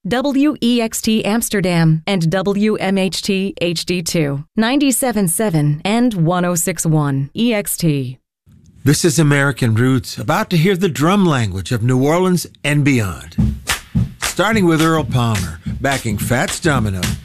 WEXT Amsterdam and WMHT HD2, 97.7 and 106.1 EXT. This is American Roots, about to hear the drum language of New Orleans and beyond. Starting with Earl Palmer, backing Fats Domino.